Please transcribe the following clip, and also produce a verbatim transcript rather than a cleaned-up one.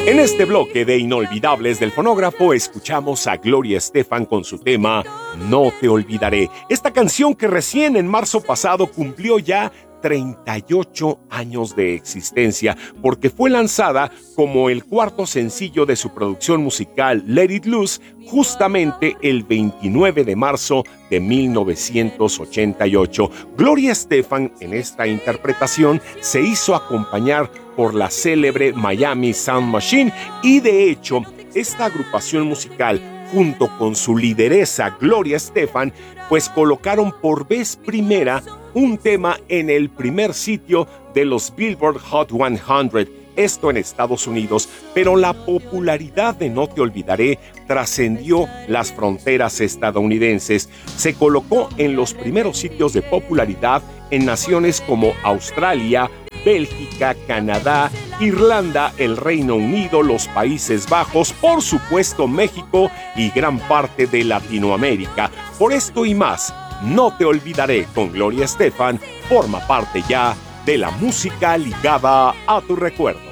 En este bloque de Inolvidables del Fonógrafo escuchamos a Gloria Estefan con su tema No te olvidaré. Esta canción que recién en marzo pasado cumplió ya treinta y ocho años de existencia, porque fue lanzada como el cuarto sencillo de su producción musical Let It Loose, justamente el veintinueve de marzo de mil novecientos ochenta y ocho. Gloria Estefan en esta interpretación se hizo acompañar por la célebre Miami Sound Machine y de hecho esta agrupación musical junto con su lideresa Gloria Estefan pues colocaron por vez primera un tema en el primer sitio de los Billboard Hot cien, esto en Estados Unidos, pero la popularidad de No te olvidaré trascendió las fronteras estadounidenses. Se colocó en los primeros sitios de popularidad en naciones como Australia, Bélgica, Canadá, Irlanda, el Reino Unido, los Países Bajos, por supuesto México y gran parte de Latinoamérica. Por esto y más, No te olvidaré con Gloria Estefan forma parte ya de la música ligada a tu recuerdo.